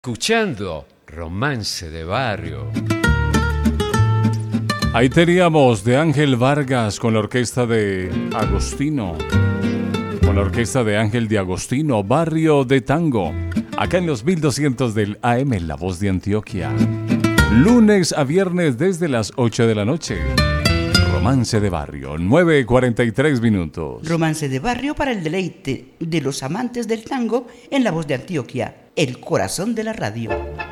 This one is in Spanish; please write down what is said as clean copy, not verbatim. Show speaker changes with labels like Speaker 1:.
Speaker 1: Escuchando Romance de Barrio.
Speaker 2: Ahí teníamos de Ángel Vargas con la orquesta de Agostino. Con la orquesta de Ángel de Agostino, Barrio de Tango. Acá en los 1200 del AM, La Voz de Antioquia. Lunes a viernes desde las 8 de la noche. Romance de Barrio, 9:43 minutos.
Speaker 3: Romance de Barrio para el deleite de los amantes del tango en La Voz de Antioquia, el corazón de la radio.